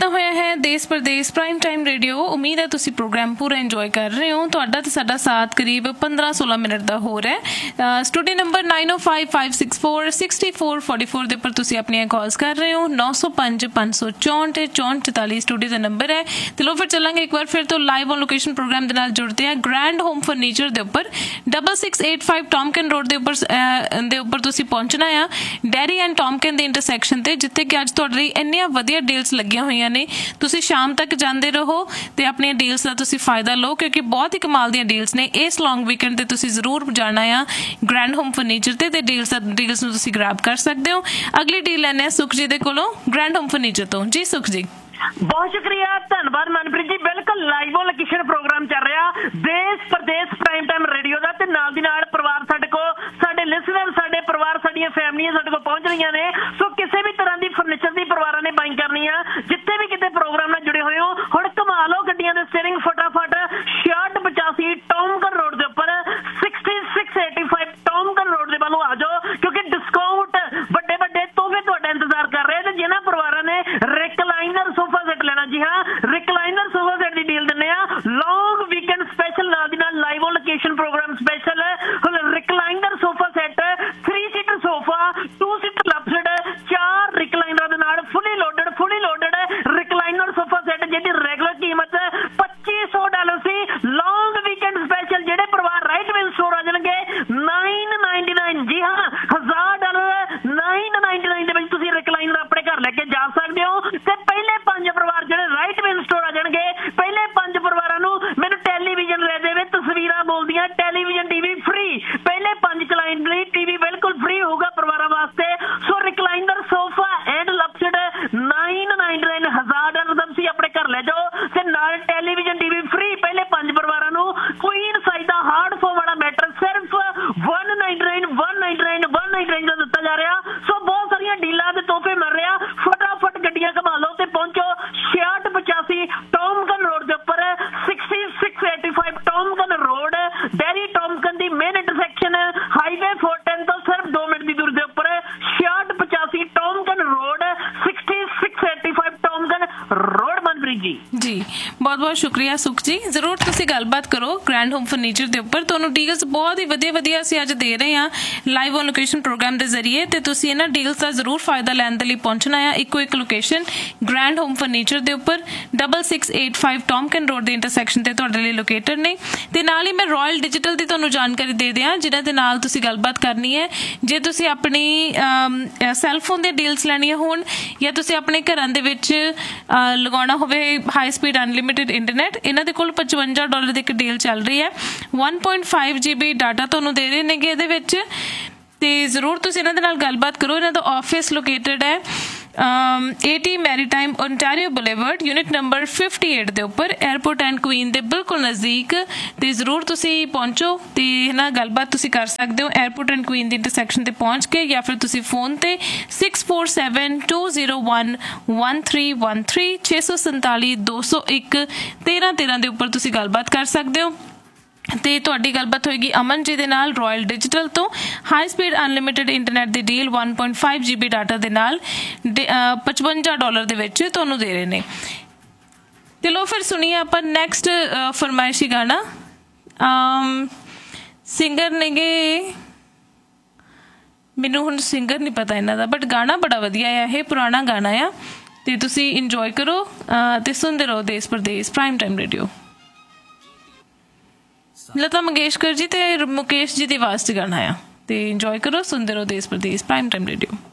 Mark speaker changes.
Speaker 1: ਕੀਤਾ ਹੋਇਆ ਹੈ ਦੇਸ਼ ਪ੍ਰਦੇਸ਼ ਪ੍ਰਾਈਮ ਟਾਈਮ ਰੇਡੀਓ। ਉਮੀਦ ਹੈ ਤੁਸੀਂ ਪ੍ਰੋਗਰਾਮ ਪੂਰਾ ਇੰਜੋਏ ਕਰ ਰਹੇ ਹੋ। ਤੁਹਾਡਾ ਤੇ ਸਾਡਾ ਸਾਥ ਕਰੀਬ 15-16 ਮਿੰਟ ਦਾ ਹੋ ਰਿਹਾ। ਸਟੂਡੀਓ ਨੰਬਰ 9055646444 ਦੇ ਉੱਪਰ ਤੁਸੀਂ ਆਪਣੀਆਂ ਕਾਲਸ ਕਰ ਰਹੇ ਹੋ। 9055646444 ਸਟੂਡੀਓ ਦਾ ਨੰਬਰ ਹੈ। ਤੇ ਲੋ ਫਿਰ ਚੱਲਾਂਗੇ ਇੱਕ ਵਾਰ ਫਿਰ ਤੋਂ ਲਾਈਵ ਔਨ ਲੋਕੇਸ਼ਨ ਪ੍ਰੋਗਰਾਮ ਦੇ ਨਾਲ ਜੁੜਦੇ ਹਾਂ। ਗ੍ਰੈਂਡ ਹੋਮ ਫਰਨੀਚਰ ਦੇ ਉੱਪਰ 6685 ਟੌਮਕਿਨ ਰੋਡ ਦੇ ਉੱਪਰ ਤੁਸੀਂ ਪਹੁੰਚਣਾ ਆ, ਡੈਰੀ ਐਂਡ ਟੌਮਕਿਨ ਦੇ ਇੰਟਰਸੈਕਸ਼ਨ ਤੇ, ਜਿੱਥੇ ਕਿ ਅੱਜ ਤੁਹਾਡੇ ਲਈ ਇੰਨੀਆਂ ਵਧੀਆ ਡੀਲਸ ਲੱਗੀਆਂ ਹੋਈਆਂ ਨੇ। ਤੁਸੀਂ ਸ਼ਾਮ ਤੱਕ ਜਾਂਦੇ ਰਹੋ ਤੇ ਆਪਣੀਆਂ ਡੀਲਸ ਦਾ ਤੁਸੀਂ ਫਾਇਦਾ ਲਓ, ਕਿਉਂਕਿ ਬਹੁਤ ਹੀ ਕਮਾਲ ਦੀਆਂ ਡੀਲਸ ਨੇ। ਇਸ ਲੌਂਗ ਵੀਕਐਂਡ ਤੇ ਤੁਸੀਂ ਜ਼ਰੂਰ ਜਾਣਾ ਆ ਗ੍ਰੈਂਡ ਹੋਮ ਫਰਨੀਚਰ ਤੇ ਡੀਲਸ ਨੂੰ ਤੁਸੀਂ ਗ੍ਰੈਬ ਕਰ ਸਕਦੇ ਹੋ। ਅਗਲੀ ਡੀਲ ਲੈਣੇ ਆ ਸੁਖ ਜੀ ਦੇ ਕੋਲੋਂ ਗ੍ਰੈਂਡ ਹੋਮ ਫਰਨੀਚਰ ਤੋਂ। ਜੀ ਸੁਖ ਜੀ,
Speaker 2: ਬਹੁਤ ਸ਼ੁਕਰੀਆ, ਧੰਨਵਾਦ ਮਨਪ੍ਰੀਤ ਜੀ। ਬਿਲਕੁਲ ਲਾਈਵ ਲੋਕੇਸ਼ਨ ਪ੍ਰੋਗਰਾਮ ਚੱਲ ਰਿਹਾ ਦੇਸ਼ ਪ੍ਰਦੇਸ਼ ਪ੍ਰਾਈਮ ਟਾਈਮ ਰੇਡੀਓ ਦਾ, ਤੇ ਨਾਲ ਦੀ ਨਾਲ ਪਰਿਵਾਰ ਸਾਡੇ ਕੋਲ, ਸਾਡੇ ਲਿਸਨਰ, ਸਾਡੇ ਪਰਿਵਾਰ, ਸਾਡੀਆਂ ਫੈਮਲੀਆਂ ਸਾਡੇ ਕੋਲ ਪਹੁੰਚ ਰਹੀਆਂ ਨੇ। ਸੋ ਕਿਸੇ ਵੀ ਤਰ੍ਹਾਂ ਦੀ ਫਰਨੀਚਰ ਦੀ ਪਰਿਵਾਰਾਂ ਨੇ ਬਾਈਂਗ ਕਰਨੀ ਆ, ਜਿੱਥੇ ਵੀ ਕਿਤੇ ਪ੍ਰੋਗਰਾਮ ਨਾਲ ਜੁੜੇ ਹੋਏ ਹੋ, ਹੁਣ ਕਮਾ ਲਓ ਗੱਡੀਆਂ ਦੇ ਸਟੀਅਰਿੰਗ ਫਟਾਫਟ। 6685 ਟੌਮਕਨ ਰੋਡ ਦੇ ਉੱਪਰ 6685 ਟੌਮਕਨ ਰੋਡ ਦੇ ਵੱਲੋਂ ਆ ਜਾਓ, ਕਿਉਂਕਿ ਡਿਸਕਾਊਂਟ, ਵੱਡੇ ਵੱਡੇ ਤੋਹਫੇ ਤੁਹਾਡਾ ਇੰਤਜ਼ਾਰ ਕਰ ਰਹੇ ਤੇ ਜਿਨ੍ਹਾਂ ਪਰਿਵਾਰਾਂ ਨੇ ਰਿਕਲਾਈਨਰ ਸੋਫਾ ਸੈੱਟ ਲੈਣਾ, ਜੀ ਹਾਂ, ਰਿਕਲਾਈਨਰ ਸੋਫਾ ਸੈੱਟ ਦੀ ਡੀਲ ਦਿੰਦੇ ਆ। ਲੌਂਗ ਵੀਕਐਂਡ ਸਪੈਸ਼ਲ, ਨਾਲ ਦੀ ਨਾਲ live on location programme special. ਹੁਣ recliner sofa set 3 seater sofa, 2 seater ਲਪਸਡ, 4 ਰਿਕਲਾਈਨਰਾਂ ਦੇ ਨਾਲ ਫੁੱਲੀ ਲੋਡਡ ਰਿਕਲਾਈਨਰ ਸੋਫਾ ਸੈੱਟ, ਜਿਹਦੀ ਰੈਗੂਲਰ ਕੀਮਤ $2500 ਸੀ। ਲੌਂਗ ਵੀਕਐਂਡ ਸਪੈਸ਼ਲ, ਜਿਹੜੇ ਪਰਿਵਾਰ ਰਾਈਟ ਵਿਲ ਸਟੋਰ ਆ ਜਾਣਗੇ $999, ਜੀ ਹਾਂ, $1000 $999 ਦੇ ਵਿੱਚ ਤੁਸੀਂ ਰਿਕਲਾਈਨਰ ਆਪਣੇ ਘਰ ਲੈ ਕੇ ਜਾ ਸਕਦੇ ਹੋ। ਤੇ ਪਹਿਲੇ 5 ਪਰਿਵਾਰ ਜਿਹੜੇ ਰਾਈਟ ਵਿਲ ਸਟੋਰ ਆ ਜਾਣਗੇ, ਪਹਿਲੇ 5 ਪਰਿਵਾਰਾਂ ਨੂੰ ਮੈਨੂੰ ਟੈਲੀਵਿਜ਼ਨ ਲੈ ਦੇਵੇ, ਤਸਵੀਰਾਂ ਬੋਲਦੀਆਂ, ਟੈਲੀਵਿਜ਼ਨ ਟੀਵੀ ਫ੍ਰੀ। ਪਹਿਲੇ 5 ਕਲਾਇੰਟ ਲਈ ਟੀਵੀ ਬਿਲਕੁਲ ਫ੍ਰੀ ਹੋਊਗਾ ਪਰਿਵਾਰਾਂ ਵਾਸਤੇ। ਸੋ ਰਿਕਲਾਈਨਰ ਸੋਫਾ ਐਂਡ ਲਪਸਡ $999, $1000 ਦਾ ਤੁਸੀਂ ਆਪਣੇ ਘਰ ਲੈ ਜਾਓ, ਤੇ ਨਾਲ ਟੈਲੀਵਿਜ਼ਨ ਟੀਵੀ ਫ੍ਰੀ ਪਹਿਲੇ 5 ਪਰਿਵਾਰਾਂ ਨੂੰ। ਕੁਈਨ ਸਾਈਜ਼ ਦਾ ਹਾਰਡ ਫੋਮ ਵਾਲਾ ਮੈਟਰ ਸਿਰਫ $199 ਦਾ ਦਿੱਤਾ ਜਾ ਰਿਹਾ। ਸੋ ਬਹੁਤ ਸਾਰੀਆਂ ਡੀਲਾਂ ਦੇ ਤੋਹਫੇ ਮਿਲ ਰਿਹਾ। ਫਟਾਫਟ ਗੱਡੀਆਂ ਘੁਮਾ ਲਓ ਤੇ ਪਹੁੰਚੋ 6685 ਟੌਮਕਨ ਰੋਡ ਦੇ ਉੱਪਰ, 6685 ਟੌਮਕਨ ਰੋਡ, ਡੈਰੀ ਟੌਮਕਨ ਦੀ ਮੇਨ ਇੰਟਰਸੈਕਸ਼ਨ ਹਾਈਵੇ 410 ਤੋਂ ਸਿਰਫ 2 ਮਿੰਟ ਦੀ ਦੂਰੀ ਦੇ ਉੱਪਰ। 6685 ਟੌਮਕਨ ਰੋਡ, 6685 ਟੌਮਕਨ ਰੋਡ। ਮਨਪ੍ਰੀਤ ਜੀ,
Speaker 1: ਜੀ ਬਹੁਤ ਬਹੁਤ ਸ਼ੁਕਰੀਆ ਸੁਖ ਜੀ। ਜ਼ਰੂਰ ਤੁਸੀਂ ਗੱਲਬਾਤ ਕਰੋ ਗ੍ਰੈਂਡ ਹੋਮ ਫਰਨੀਚਰ ਦੇ ਉੱਪਰ। ਤੁਹਾਨੂੰ ਡੀਲਸ ਬਹੁਤ ਹੀ ਵਧੀਆ ਅਸੀਂ ਅੱਜ ਦੇ ਰਹੇ ਹਾਂ ਲਾਈਵ ਔਨ ਲੋਕੇਸ਼ਨ ਪ੍ਰੋਗਰਾਮ ਦੇ ਜ਼ਰੀਏ, ਤੇ ਤੁਸੀਂ ਇਹਨਾਂ ਡੀਲਸ ਦਾ ਜ਼ਰੂਰ ਫਾਇਦਾ ਲੈਣ ਦੇ ਲਈ ਪਹੁੰਚਣਾ ਆ। ਇੱਕੋ ਇੱਕ ਲੋਕੇਸ਼ਨ ਗ੍ਰੈਂਡ ਹੋਮ ਫਰਨੀਚਰ ਦੇ ਉੱਪਰ 6685 ਟੌਮਕਨ ਰੋਡ ਦੇ ਇੰਟਰਸੈਕਸ਼ਨ ਤੇ ਤੁਹਾਡੇ ਲਈ ਲੋਕੇਟਡ ਨੇ। ਤੇ ਨਾਲ ਹੀ ਮੈਂ ਰਾਇਲ ਡਿਜੀਟਲ ਦੀ ਤੁਹਾਨੂੰ ਜਾਣਕਾਰੀ ਦੇ ਦਿਆਂ, ਜਿਨ੍ਹਾਂ ਦੇ ਨਾਲ ਤੁਸੀਂ ਗੱਲਬਾਤ ਕਰਨੀ ਹੈ। ਜੇ ਤੁਸੀਂ ਆਪਣੀ ਸੈੱਲਫੋਨ ਦੀਆਂ ਡੀਲਸ ਲੈਣੀਆਂ ਹੋਣ, ਜਾਂ ਤੁਸੀਂ ਆਪਣੇ ਘਰਾਂ ਦੇ ਵਿੱਚ ਲਗਾਉਣਾ ਹੋਵੇ ਹਾਈ ਸਪੀਡ ਅਨਲਿਮਿਟਿਡ ਇੰਟਰਨੈਟ, ਇਹਨਾਂ ਦੇ ਕੋਲ $55 ਦੀ ਇੱਕ ਡੀਲ ਚੱਲ ਰਹੀ ਹੈ। 1.5 GB ਡਾਟਾ ਤੁਹਾਨੂੰ ਦੇ ਰਹੇ ਨੇਗੇ ਇਹਦੇ ਵਿੱਚ। ਤੇ ਜ਼ਰੂਰ ਤੁਸੀਂ ਇਹਨਾਂ ਦੇ ਨਾਲ ਗੱਲਬਾਤ ਕਰੋ। ਇਹਨਾਂ ਦਾ ਆਫਿਸ ਲੋਕੇਟਡ ਹੈ 80 maritime Ontario boulevard, unit number 58 ਦੇ ਉੱਪਰ, 에ਅਰਪੋਰਟ ਐਂਡ ਕੁਈਨ ਦੇ ਬਿਲਕੁਲ ਨਜ਼ਦੀਕ। ਤੇ ਜ਼ਰੂਰ ਤੁਸੀਂ ਪਹੁੰਚੋ ਤੇ ਇਹਨਾਂ ਗੱਲਬਾਤ ਤੁਸੀਂ ਕਰ ਸਕਦੇ ਹੋ airport and Queen the intersection ਤੇ ਪਹੁੰਚ ਕੇ, ਜਾਂ ਫਿਰ ਤੁਸੀਂ ਫੋਨ ਤੇ 6472011313 647 201 1313 ਦੇ ਉੱਪਰ ਤੁਸੀਂ ਗੱਲਬਾਤ ਕਰ ਸਕਦੇ ਹੋ। ਤੇ ਤੁਹਾਡੀ ਗੱਲਬਾਤ ਹੋਏਗੀ ਅਮਨ ਜੀ ਦੇ ਨਾਲ ਰਾਇਲ ਡਿਜੀਟਲ ਤੋਂ। ਹਾਈ ਸਪੀਡ ਅਨਲਿਮਿਟਿਡ ਇੰਟਰਨੈਟ ਦੀ ਡੀਲ 1.5 GB ਡਾਟਾ ਦੇ ਨਾਲ $55 ਦੇ ਵਿੱਚ ਤੁਹਾਨੂੰ ਦੇ ਰਹੇ ਨੇ। ਤੇ ਲੋ ਫਿਰ ਸੁਣੀਏ ਆਪਾਂ ਨੈਕਸਟ ਫਰਮਾਇਸ਼ੀ ਗਾਣਾ। ਸਿੰਗਰ ਨੇਗੇ, ਮੈਨੂੰ ਹੁਣ ਸਿੰਗਰ ਨਹੀਂ ਪਤਾ ਇਹਨਾਂ ਦਾ, ਬਟ ਗਾਣਾ ਬੜਾ ਵਧੀਆ ਆ। ਇਹ ਪੁਰਾਣਾ ਗਾਣਾ ਆ ਤੇ ਤੁਸੀਂ ਇੰਜੋਏ ਕਰੋ ਤੇ ਸੁਣਦੇ ਰਹੋ ਦੇਸ਼ Pradesh prime time radio. Lata Mangeshkar ji ਤੇ ਮੁਕੇਸ਼ ਜੀ ਦੀ ਆਵਾਜ਼ 'ਚ ਗਾਣਾ ਆ, ਤੇ ਇੰਜੋਏ ਕਰੋ, ਸੁਣਦੇ ਰਹੋ ਦੇਸ਼ ਪ੍ਰਦੇਸ਼ ਪ੍ਰਾਈਮ ਟਾਈਮ ਰੇਡੀਓ।